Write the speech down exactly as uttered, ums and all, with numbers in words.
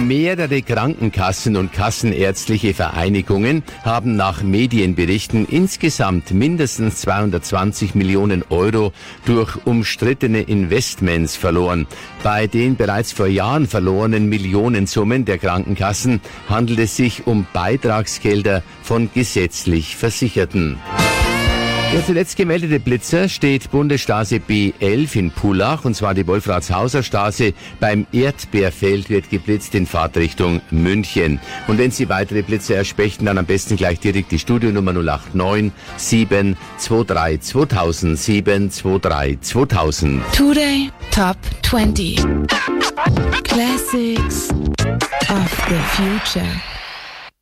Mehrere Krankenkassen und kassenärztliche Vereinigungen haben nach Medienberichten insgesamt mindestens zweihundertzwanzig Millionen Euro durch umstrittene Investments verloren. Bei den bereits vor Jahren verlorenen Millionensummen der Krankenkassen handelt es sich um Beitragsgelder von gesetzlich Versicherten. Der zuletzt gemeldete Blitzer steht Bundesstraße B elf in Pullach, und zwar die Wolfratshauser Straße. Beim Erdbeerfeld wird geblitzt in Fahrtrichtung München. Und wenn Sie weitere Blitzer erspächten, dann am besten gleich direkt die Studionummer null acht neun sieben zwei drei zweitausend sieben zwei drei zweitausend. Today Top twenty Classics of the Future.